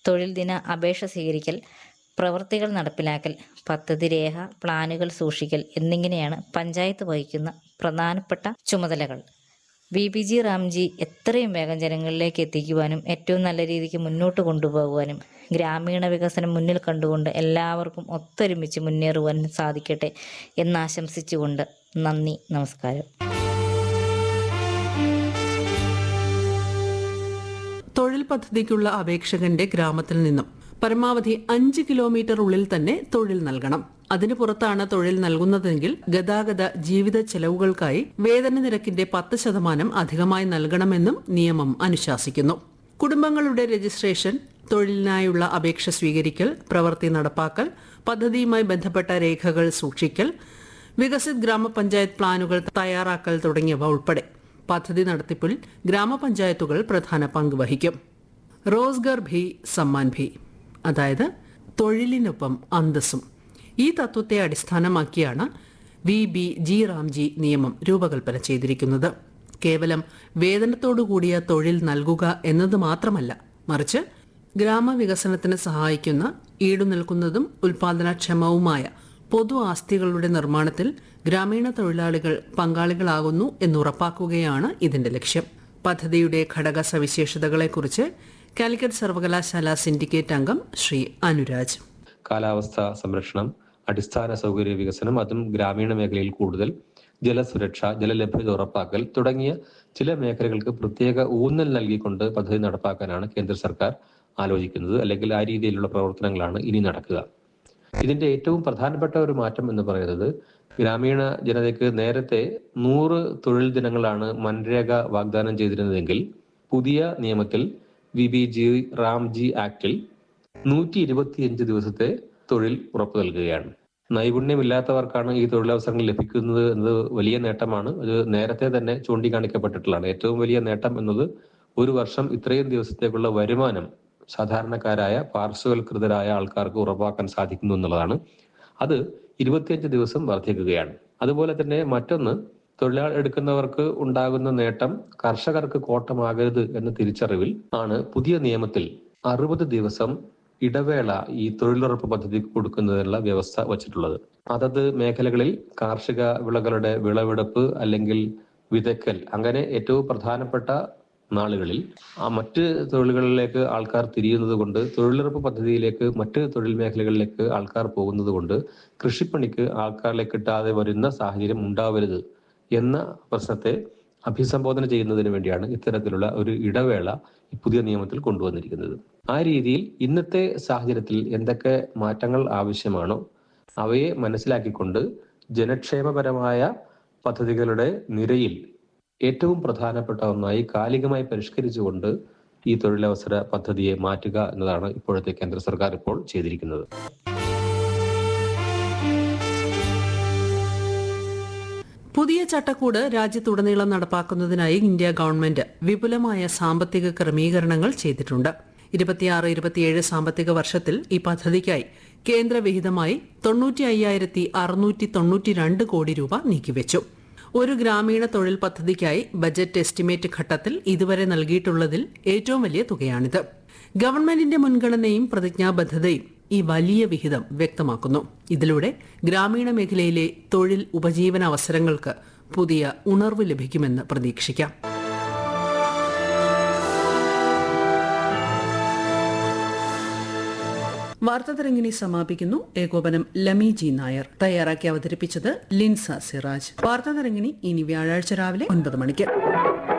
തൊഴിൽ ദിന അപേക്ഷ സ്വീകരിക്കൽ, പ്രവൃത്തികൾ നടപ്പിലാക്കൽ, പദ്ധതി രേഖ, പ്ലാനുകൾ സൂക്ഷിക്കൽ എന്നിങ്ങനെയാണ് പഞ്ചായത്ത് വഹിക്കുന്ന പ്രധാനപ്പെട്ട ചുമതലകൾ. BBG റാംജി എത്രയും വേഗം ജനങ്ങളിലേക്ക് എത്തിക്കുവാനും ഏറ്റവും നല്ല രീതിക്ക് മുന്നോട്ട് കൊണ്ടുപോകുവാനും ഗ്രാമീണ വികസനം മുന്നിൽ കണ്ടുകൊണ്ട് എല്ലാവർക്കും ഒത്തൊരുമിച്ച് മുന്നേറുവാൻ സാധിക്കട്ടെ എന്നാശംസിച്ചുകൊണ്ട് നന്ദി, നമസ്കാരം. തൊഴിൽ പദ്ധതിക്കുള്ള അപേക്ഷകന്റെ ഗ്രാമത്തിൽ നിന്നും പരമാവധി 5 കിലോമീറ്റർ ഉള്ളിൽ തന്നെ തൊഴിൽ നൽകണം. അതിനു പുറത്താണ് തൊഴിൽ നൽകുന്നതെങ്കിൽ ഗതാഗത ജീവിത ചെലവുകൾക്കായി വേതന നിരക്കിന്റെ 10% അധികമായി നൽകണമെന്നും നിയമം അനുശാസിക്കുന്നു. കുടുംബങ്ങളുടെ രജിസ്ട്രേഷൻ, തൊഴിലിനായുള്ള അപേക്ഷ സ്വീകരിക്കൽ, പ്രവൃത്തി നടപ്പാക്കൽ, പദ്ധതിയുമായി ബന്ധപ്പെട്ട രേഖകൾ സൂക്ഷിക്കൽ, വികസിത് ഗ്രാമപഞ്ചായത്ത് പ്ലാനുകൾ തയ്യാറാക്കൽ തുടങ്ങിയവ ഉൾപ്പെടെ പദ്ധതി നടത്തിപ്പിൽ ഗ്രാമപഞ്ചായത്തുകൾ പ്രധാന പങ്ക് വഹിക്കും. റോസ്ഗർ ഭി സമ്മാൻ ഭി, അതായത് തൊഴിലിനൊപ്പം അന്തസ്സും, ഈ തത്വത്തെ അടിസ്ഥാനമാക്കിയാണ് BBG റാംജി നിയമം രൂപകൽപ്പന ചെയ്തിരിക്കുന്നത്. കേവലം വേതനത്തോടുകൂടിയ തൊഴിൽ നൽകുക എന്നത് മാത്രമല്ല, മറിച്ച് ഗ്രാമവികസനത്തിന് സഹായിക്കുന്ന ഈടുനിൽക്കുന്നതും ഉൽപാദനക്ഷമവുമായ പൊതു ആസ്തികളുടെ നിർമ്മാണത്തിൽ ഗ്രാമീണ തൊഴിലാളികൾ പങ്കാളികളാകുന്നു എന്നുറപ്പാക്കുകയാണ് ഇതിന്റെ ലക്ഷ്യം. പദ്ധതിയുടെ ഘടക സവിശേഷതകളെക്കുറിച്ച് കാലിക്കറ്റ് സർവകലാശാല സിൻഡിക്കേറ്റ് അംഗം ശ്രീ അനുരാജ്. കാലാവസ്ഥാ സംരക്ഷണം, അടിസ്ഥാന സൗകര്യ വികസനം, അതും ഗ്രാമീണ മേഖലയിൽ കൂടുതൽ, ജലസുരക്ഷ, ജലലഭ്യത ഉറപ്പാക്കൽ തുടങ്ങിയ ചില മേഖലകൾക്ക് പ്രത്യേക ഊന്നൽ നൽകിക്കൊണ്ട് പദ്ധതി നടപ്പാക്കാനാണ് കേന്ദ്ര സർക്കാർ ആലോചിക്കുന്നത്. അല്ലെങ്കിൽ ആ രീതിയിലുള്ള പ്രവർത്തനങ്ങളാണ് ഇനി നടക്കുക. ഇതിന്റെ ഏറ്റവും പ്രധാനപ്പെട്ട ഒരു മാറ്റം എന്ന് പറയുന്നത്, ഗ്രാമീണ ജനതയ്ക്ക് നേരത്തെ 100 തൊഴിൽ ദിനങ്ങളാണ് മൻരേഗ വാഗ്ദാനം ചെയ്തിരുന്നതെങ്കിൽ പുതിയ നിയമത്തിൽ BBG റാംജി ആക്ടിൽ 125 ദിവസത്തെ തൊഴിൽ ഉറപ്പു നൽകുകയാണ്. നൈപുണ്യമില്ലാത്തവർക്കാണ് ഈ തൊഴിലവസരങ്ങൾ ലഭിക്കുന്നത് എന്നത് വലിയ നേട്ടമാണ്. അത് നേരത്തെ തന്നെ ചൂണ്ടിക്കാണിക്കപ്പെട്ടിട്ടുള്ളതാണ്. ഏറ്റവും വലിയ നേട്ടം എന്നത് ഒരു വർഷം ഇത്രയും ദിവസത്തേക്കുള്ള വരുമാനം സാധാരണക്കാരായ പാർശ്വവൽകൃതരായ ആൾക്കാർക്ക് ഉറപ്പാക്കാൻ സാധിക്കുന്നു എന്നുള്ളതാണ്. അത് 25 ദിവസം വർദ്ധിക്കുകയാണ്. അതുപോലെ തന്നെ മറ്റൊന്ന്, തൊഴിലാളി എടുക്കുന്നവർക്ക് ഉണ്ടാകുന്ന നേട്ടം കർഷകർക്ക് കോട്ടമാകരുത് എന്ന തിരിച്ചറിവിൽ ആണ് പുതിയ നിയമത്തിൽ 60 ദിവസം ഇടവേള ഈ തൊഴിലുറപ്പ് പദ്ധതി കൊടുക്കുന്നതിനുള്ള വ്യവസ്ഥ വച്ചിട്ടുള്ളത്. അതത് മേഖലകളിൽ കാർഷിക വിളകളുടെ വിളവെടുപ്പ് അല്ലെങ്കിൽ വിതയ്ക്കൽ, അങ്ങനെ ഏറ്റവും പ്രധാനപ്പെട്ട നാളുകളിൽ മറ്റ് തൊഴിലുകളിലേക്ക് ആൾക്കാർ തിരിയുന്നത് കൊണ്ട്, തൊഴിലുറപ്പ് പദ്ധതിയിലേക്ക് മറ്റ് തൊഴിൽ മേഖലകളിലേക്ക് ആൾക്കാർ പോകുന്നത് കൊണ്ട് കൃഷിപ്പണിക്ക് ആൾക്കാരെ കിട്ടാതെ വരുന്ന സാഹചര്യം ഉണ്ടാവരുത് എന്ന പ്രശ്നത്തെ അഭിസംബോധന ചെയ്യുന്നതിന് വേണ്ടിയാണ് ഇത്തരത്തിലുള്ള ഒരു ഇടവേള പുതിയ നിയമത്തിൽ കൊണ്ടുവന്നിരിക്കുന്നത്. ആ രീതിയിൽ ഇന്നത്തെ സാഹചര്യത്തിൽ എന്തൊക്കെ മാറ്റങ്ങൾ ആവശ്യമാണോ അവയെ മനസ്സിലാക്കിക്കൊണ്ട് ജനക്ഷേമപരമായ പദ്ധതികളുടെ നിരയിൽ ഏറ്റവും പ്രധാനപ്പെട്ട ഒന്നായി കാലികമായി പരിഷ്കരിച്ചുകൊണ്ട് ഈ തൊഴിലവസര പദ്ധതിയെ മാറ്റുക എന്നതാണ് ഇപ്പോഴത്തെ കേന്ദ്ര സർക്കാർ ഇപ്പോൾ ചെയ്തിരിക്കുന്നത്. പുതിയ ചട്ടക്കൂട് രാജ്യത്തുടനീളം നടപ്പാക്കുന്നതിനായി ഇന്ത്യ ഗവൺമെന്റ് വിപുലമായ സാമ്പത്തിക ക്രമീകരണങ്ങൾ ചെയ്തിട്ടുണ്ട്. 26-27 സാമ്പത്തിക വർഷത്തിൽ ഈ പദ്ധതിക്കായി കേന്ദ്ര വിഹിതമായി 95,692 കോടി രൂപ നീക്കിവെച്ചു. ഒരു ഗ്രാമീണ തൊഴിൽ പദ്ധതിക്കായി ബജറ്റ് എസ്റ്റിമേറ്റ് ഘട്ടത്തിൽ ഇതുവരെ നൽകിയിട്ടുള്ളതിൽ ഏറ്റവും വലിയ തുകയാണിത്. ഗവൺമെന്റിന്റെ മുൻഗണനയും പ്രതിജ്ഞാബദ്ധതയും ഈ വലിയ വിഹിതം വ്യക്തമാക്കുന്നു. ഇതിലൂടെ ഗ്രാമീണ മേഖലയിലെ തൊഴിൽ ഉപജീവന അവസരങ്ങൾക്ക് പുതിയ ഉണർവ് ലഭിക്കുമെന്ന് പ്രതീക്ഷിക്കാം. വാർത്താതരംഗിണി സമാപിക്കുന്നു. ഏകോപനം ലമി ജി നായർ. തയ്യാറാക്കി അവതരിപ്പിച്ചത് ലിൻസ സിറാജ്. വാർത്താതരംഗിണി ഇനി വ്യാഴാഴ്ച രാവിലെ 9 മണിക്ക്.